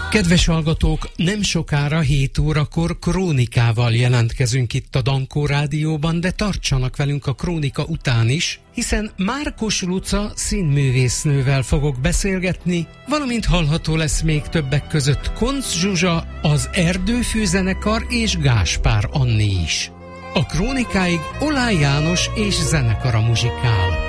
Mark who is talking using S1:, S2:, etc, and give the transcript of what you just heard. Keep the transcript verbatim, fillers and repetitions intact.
S1: Kedves hallgatók, nem sokára hét órakor krónikával jelentkezünk itt a Dankó Rádióban, de tartsanak velünk a krónika után is, hiszen Márkos Luca színművésznővel fogok beszélgetni, valamint hallható lesz még többek között Koncz Zsuzsa, az Erdőfű-zenekar és Gáspár Anni is. A krónikáig Oláh János és zenekara muzsikál.